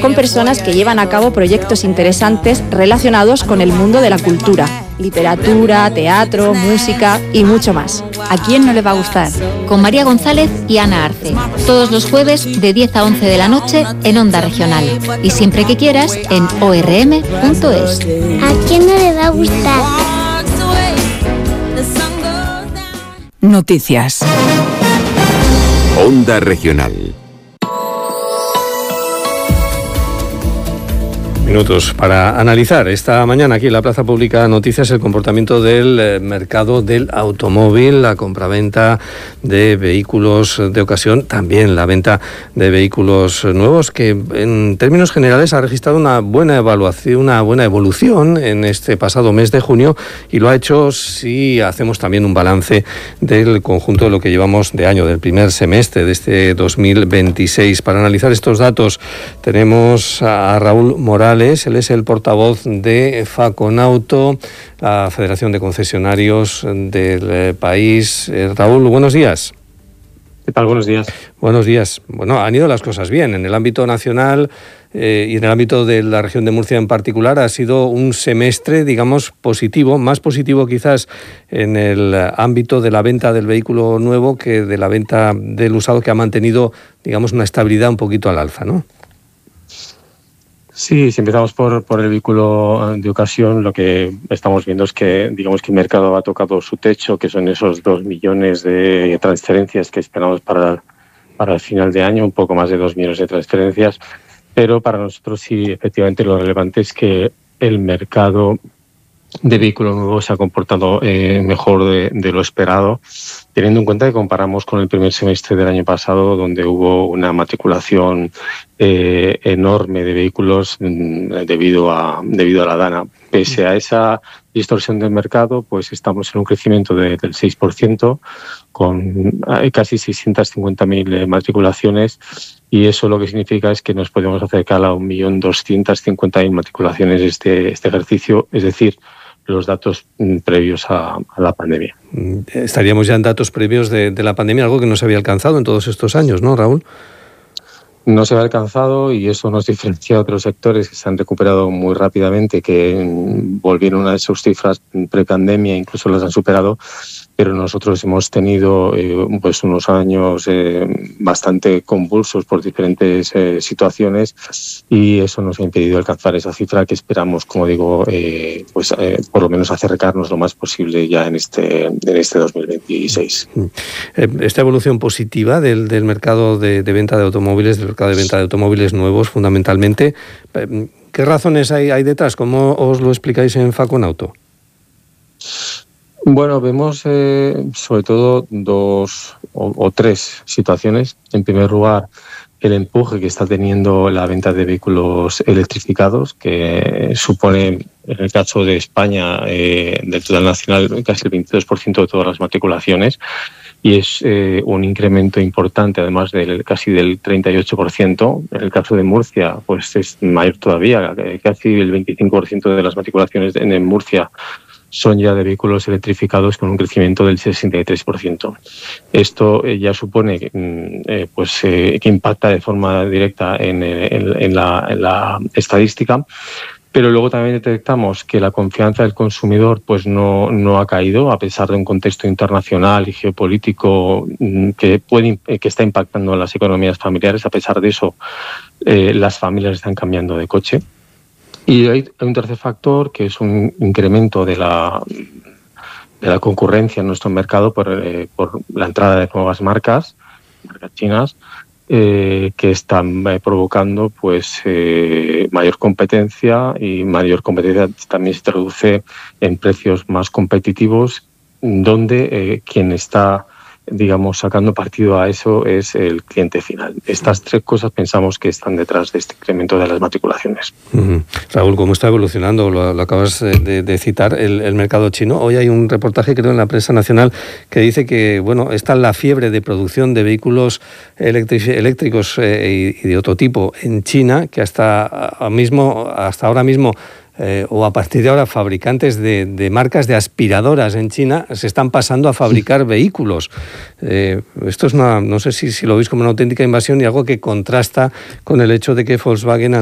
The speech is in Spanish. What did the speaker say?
con personas que llevan a cabo proyectos interesantes relacionados con el mundo de la cultura, literatura, teatro, música y mucho más. ¿A quién no le va a gustar? Con María González y Ana Arce. Todos los jueves de 10 a 11 de la noche en Onda Regional. Y siempre que quieras en orm.es. ¿A quién no le va a gustar? Noticias. Onda Regional. Minutos para analizar esta mañana aquí en la Plaza Pública Noticias el comportamiento del mercado del automóvil, la compraventa de vehículos de ocasión, también la venta de vehículos nuevos, que en términos generales ha registrado una buena evolución en este pasado mes de junio, y lo ha hecho si hacemos también un balance del conjunto de lo que llevamos de año, del primer semestre de este 2026. Para analizar estos datos tenemos a Raúl Morales. Él es el portavoz de Faconauto, la Federación de Concesionarios del país. Raúl, buenos días. ¿Qué tal? Buenos días. Buenos días. Bueno, han ido las cosas bien. En el ámbito nacional y en el ámbito de la región de Murcia en particular ha sido un semestre, digamos, positivo, más positivo quizás en el ámbito de la venta del vehículo nuevo que de la venta del usado, que ha mantenido, digamos, una estabilidad un poquito al alza, ¿no? Sí, si empezamos por el vehículo de ocasión, lo que estamos viendo es que, digamos, que el mercado ha tocado su techo, que son esos 2 millones de transferencias que esperamos para el final de año, un poco más de 2 millones de transferencias, pero para nosotros sí, efectivamente, lo relevante es que el mercado de vehículo nuevo se ha comportado mejor de lo esperado, teniendo en cuenta que comparamos con el primer semestre del año pasado, donde hubo una matriculación enorme de vehículos debido a la DANA. Pese a esa distorsión del mercado, pues estamos en un crecimiento del 6%, con casi 650.000 matriculaciones, y eso lo que significa es que nos podemos acercar a 1.250.000 matriculaciones este ejercicio, es decir, los datos previos a la pandemia. Estaríamos ya en datos previos de la pandemia, algo que no se había alcanzado en todos estos años, ¿no, Raúl? No se había alcanzado, y eso nos diferencia de otros sectores que se han recuperado muy rápidamente, que volvieron a sus cifras pre-pandemia, incluso las han superado, pero nosotros hemos tenido pues unos años bastante convulsos por diferentes situaciones, y eso nos ha impedido alcanzar esa cifra que esperamos, como digo, por lo menos acercarnos lo más posible ya en este 2026. Esta evolución positiva del mercado de venta de automóviles, del mercado de venta de automóviles nuevos, fundamentalmente, ¿qué razones hay detrás? ¿Cómo os lo explicáis en Faconauto? Bueno, vemos sobre todo dos o tres situaciones. En primer lugar, el empuje que está teniendo la venta de vehículos electrificados, que supone, en el caso de España, del total nacional, casi el 22% de todas las matriculaciones, y es un incremento importante, además casi del 38%. En el caso de Murcia, pues es mayor todavía, casi el 25% de las matriculaciones en Murcia son ya de vehículos electrificados, con un crecimiento del 63%. Esto ya supone que impacta de forma directa en la estadística, pero luego también detectamos que la confianza del consumidor pues no ha caído, a pesar de un contexto internacional y geopolítico que está impactando en las economías familiares. A pesar de eso, las familias están cambiando de coche. Y hay un tercer factor, que es un incremento de la concurrencia en nuestro mercado por la entrada de nuevas marcas chinas, que están provocando pues mayor competencia, y mayor competencia también se traduce en precios más competitivos, donde quien está, digamos, sacando partido a eso es el cliente final. Estas tres cosas pensamos que están detrás de este incremento de las matriculaciones. Raúl, ¿cómo está evolucionando? Lo acabas de citar, el mercado chino. Hoy hay un reportaje, creo, en la prensa nacional que dice que, bueno, está la fiebre de producción de vehículos eléctricos y de otro tipo en China, que hasta ahora mismo o a partir de ahora, fabricantes de marcas de aspiradoras en China se están pasando a fabricar vehículos. Esto es no sé si lo veis como una auténtica invasión, y algo que contrasta con el hecho de que Volkswagen